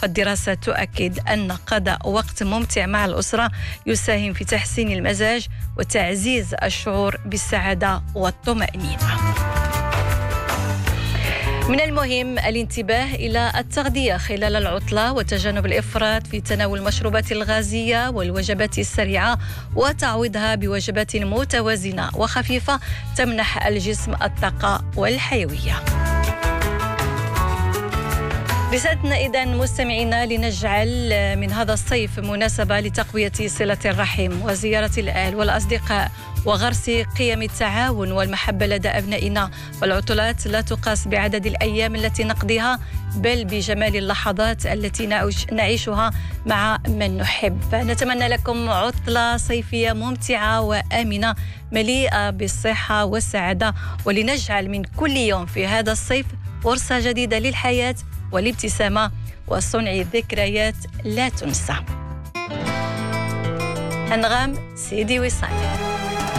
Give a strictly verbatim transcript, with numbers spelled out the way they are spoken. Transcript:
فالدراسة تؤكد أن قضاء وقت ممتع مع الأسرة يساهم في تحسين المزاج وتعزيز الشعور بالسعادة والطمأنينة. من المهم الانتباه إلى التغذية خلال العطلة وتجنب الإفراط في تناول المشروبات الغازية والوجبات السريعة وتعويضها بوجبات متوازنة وخفيفة تمنح الجسم الطاقة والحيوية. رسالتنا إذن مستمعينا لنجعل من هذا الصيف مناسبة لتقوية صلة الرحم وزيارة الأهل والأصدقاء وغرس قيم التعاون والمحبة لدى أبنائنا. والعطلات لا تقاس بعدد الأيام التي نقضيها بل بجمال اللحظات التي نعيشها مع من نحب. فنتمنى لكم عطلة صيفية ممتعة وآمنة مليئة بالصحة والسعادة، ولنجعل من كل يوم في هذا الصيف فرصة جديدة للحياة والابتسامة وصنع ذكريات لا تنسى. أنغام سيدي وصالي.